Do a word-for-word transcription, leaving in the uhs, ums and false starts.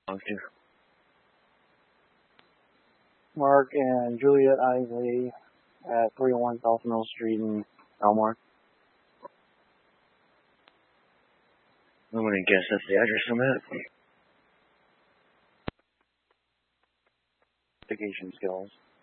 Belongs to. Mark and Juliet Isley at three oh one South Mill Street in Elmore. I'm gonna guess that's the address I'm at. Investigation skills.